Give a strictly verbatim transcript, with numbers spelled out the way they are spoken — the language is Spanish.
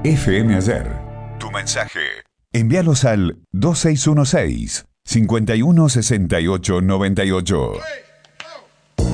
F M Ayer. Tu mensaje. Envíalos al dos seis uno seis, cinco uno seis ocho nueve ocho.